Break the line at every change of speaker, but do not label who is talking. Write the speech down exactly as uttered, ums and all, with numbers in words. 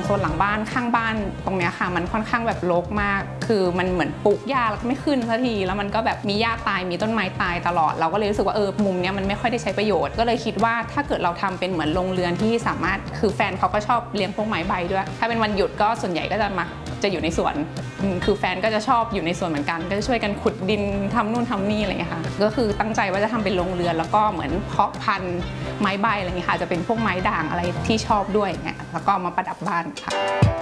ซนหลังบ้านข้างบ้านตรงเนี้ยค่ะมันค่อนข้างแบบรกมากคือมันเหมือนปลูกหญ้าแล้วก็ไม่ขึ้นสักทีแล้วมันก็แบบมีหญ้าตายมีต้นไม้ตายตลอดเราก็เลยรู้สึกว่าเออมุมเนี้ยมันไม่ค่อยได้ใช้ประโยชน์ก็เลยคิดว่าถ้าเกิดเราทำเป็นเหมือนโรงเรือนที่สามารถคือแฟนเขาก็ชอบเลี้ยงพวกไม้ใบด้วยถ้าเป็นวันหยุดก็ส่วนใหญ่ก็จะมักจะอยู่ในสวนคือแฟนก็จะชอบอยู่ในสวนเหมือนกันก็จะช่วยกันขุดดินทำนู่นทำนี่อะไรอย่างเงี้ยค่ะก็คือตั้งใจว่าจะทำเป็นโรงเรือนแล้วก็เหมือนเพาะพันธุ์ไม้ใบอะไรอย่างเงี้ยค่ะจะเป็นพวกไม้ด่างอะไรที่ชอบด้วยอย่างเงี้ยแล้วก็มาประดับบ้านค่ะ